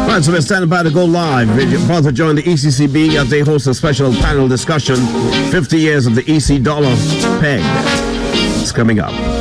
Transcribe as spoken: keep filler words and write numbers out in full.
Right, so we're standing by to go live. We're about to join the E C C B as they host a special panel discussion, fifty years of the E C dollar peg. It's coming up.